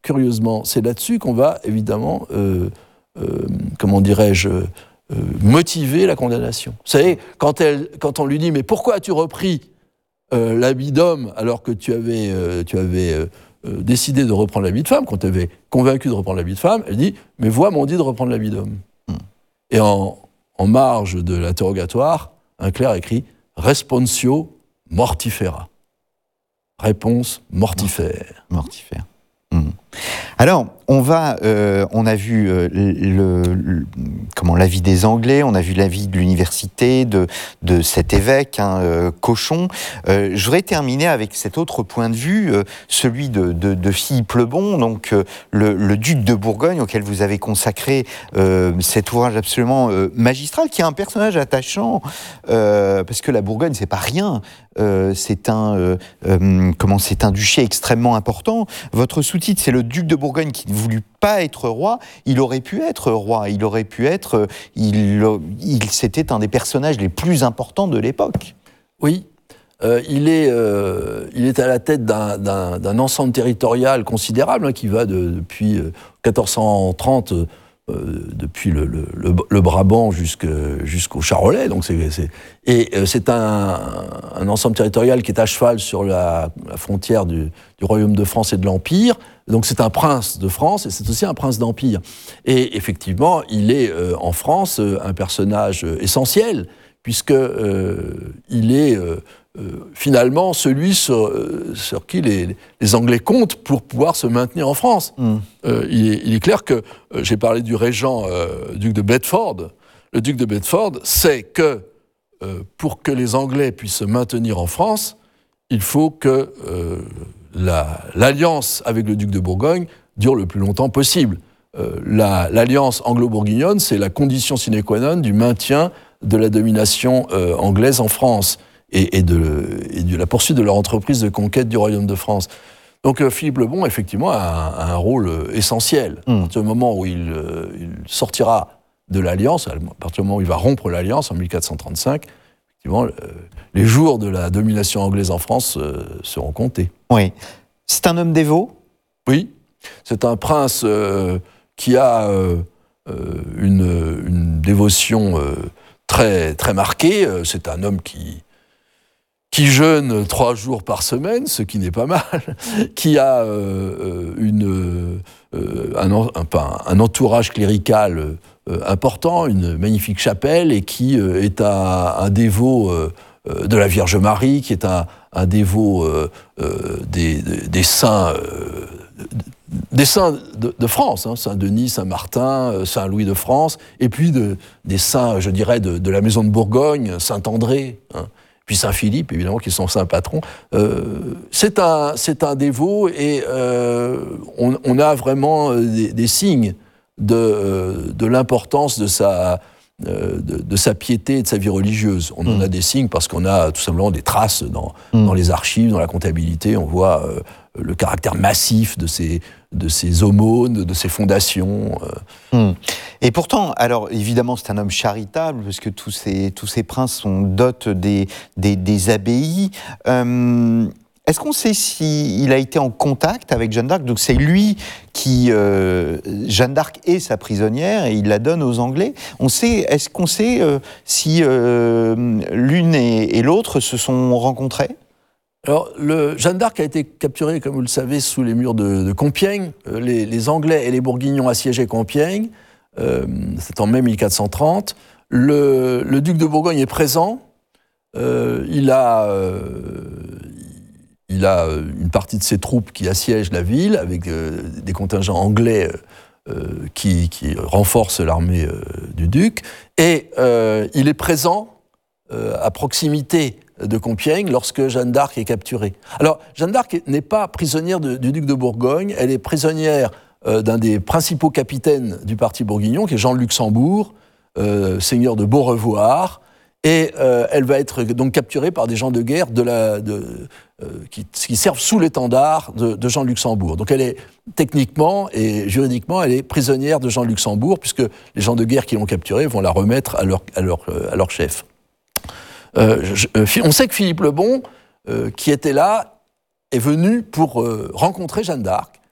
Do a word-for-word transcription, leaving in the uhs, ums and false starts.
curieusement, c'est là-dessus qu'on va évidemment, euh, euh, comment dirais-je, euh, motiver la condamnation. Vous savez, quand, elle, quand on lui dit « mais pourquoi as-tu repris euh, l'habit d'homme alors que tu avais, euh, tu avais euh, euh, décidé de reprendre l'habit de femme, qu'on t'avait convaincu de reprendre l'habit de femme », elle dit « mais vois m'ont dit de reprendre l'habit d'homme mmh. ». Et en, en marge de l'interrogatoire, un clerc écrit « responsio mortifera ». Réponse mortifère. Mortifère. Mmh. Alors, on va, euh, on a vu euh, le, le, comment l'avis des Anglais, on a vu l'avis de l'université, de, de cet évêque, hein, euh, Cochon. Euh, je voudrais terminer avec cet autre point de vue, euh, celui de, de, de Philippe le Bon, donc euh, le, le duc de Bourgogne, auquel vous avez consacré euh, cet ouvrage absolument euh, magistral, qui est un personnage attachant, euh, parce que la Bourgogne, c'est pas rien. Euh, c'est un, euh, euh, comment, c'est un duché extrêmement important. Votre sous-titre, c'est le duc de Bourgogne qui ne voulut pas être roi. Il aurait pu être roi. Il aurait pu être. Il, il, c'était un des personnages les plus importants de l'époque. Oui, euh, il est, euh, il est à la tête d'un, d'un, d'un ensemble territorial considérable hein, qui va de, depuis euh, quatorze cent trente. Euh, Euh, depuis le, le, le, le Brabant jusque, jusqu'au Charolais. Donc c'est, c'est, et euh, c'est un, un ensemble territorial qui est à cheval sur la, la frontière du, du Royaume de France et de l'Empire. Donc c'est un prince de France et c'est aussi un prince d'Empire. Et effectivement, il est euh, en France euh, un personnage euh, essentiel, puisque euh, il est euh, euh, finalement celui sur, euh, sur qui les, les Anglais comptent pour pouvoir se maintenir en France. Mm. Euh, il, est, il est clair que, euh, j'ai parlé du régent euh, duc de Bedford, le duc de Bedford sait que euh, pour que les Anglais puissent se maintenir en France, il faut que euh, la, l'alliance avec le duc de Bourgogne dure le plus longtemps possible. Euh, la, l'alliance anglo-bourguignonne, c'est la condition sine qua non du maintien de la domination euh, anglaise en France et, et, de, et de la poursuite de leur entreprise de conquête du Royaume de France. Donc euh, Philippe le Bon, effectivement, a un, a un rôle euh, essentiel. Mmh. À partir du moment où il, euh, il sortira de l'Alliance, à partir du moment où il va rompre l'Alliance en mille quatre cent trente-cinq, effectivement, euh, les jours de la domination anglaise en France euh, seront comptés. Oui. C'est un homme dévot ? Oui. C'est un prince euh, qui a euh, euh, une, une dévotion euh, très, très marquée. C'est un homme qui, qui jeûne trois jours par semaine, ce qui n'est pas mal, qui a euh, une, euh, un, un, un entourage clérical euh, important, une magnifique chapelle, et qui euh, est un, un dévot euh, de la Vierge Marie, qui est un, un dévot euh, euh, des, des, des saints... Euh, des saints de, de France, hein, Saint-Denis, Saint-Martin, Saint-Louis de France, et puis de, des saints, je dirais, de, de la maison de Bourgogne, Saint-André, hein, puis Saint-Philippe, évidemment, qui sont saints patrons. Euh, c'est, un, c'est un dévot, et euh, on, on a vraiment des, des signes de, de l'importance de sa, de, de sa piété et de sa vie religieuse. On mmh. en a des signes parce qu'on a tout simplement des traces dans, mmh. dans les archives, dans la comptabilité, on voit... Euh, le caractère massif de ces, de ces aumônes, de ces fondations. Euh. Mmh. Et pourtant, alors évidemment, c'est un homme charitable, parce que tous ces, tous ces princes sont dotés des, des, des abbayes. Euh, est-ce qu'on sait s'il a été en contact avec Jeanne d'Arc ? Donc c'est lui qui... Euh, Jeanne d'Arc est sa prisonnière, et il la donne aux Anglais. On sait, est-ce qu'on sait euh, si euh, l'une et, et l'autre se sont rencontrées ? Alors, le, Jeanne d'Arc a été capturée, comme vous le savez, sous les murs de, de Compiègne. Les, les Anglais et les Bourguignons assiégeaient Compiègne. Euh, c'est en mai mille quatre cent trente. Le, le duc de Bourgogne est présent. Euh, il a, euh, il a une partie de ses troupes qui assiègent la ville, avec euh, des contingents anglais euh, qui, qui renforcent l'armée euh, du duc. Et euh, il est présent euh, à proximité de Compiègne lorsque Jeanne d'Arc est capturée. Alors, Jeanne d'Arc n'est pas prisonnière de, du duc de Bourgogne, elle est prisonnière euh, d'un des principaux capitaines du parti bourguignon, qui est Jean de Luxembourg, euh, seigneur de Beaurevoir, et euh, elle va être donc capturée par des gens de guerre de la, de, euh, qui, qui servent sous l'étendard de, de Jean de Luxembourg. Donc elle est techniquement et juridiquement, elle est prisonnière de Jean de Luxembourg, puisque les gens de guerre qui l'ont capturée vont la remettre à leur, à leur, à leur chef. Euh, je, euh, on sait que Philippe le Bon, euh, qui était là, est venu pour euh, rencontrer Jeanne d'Arc.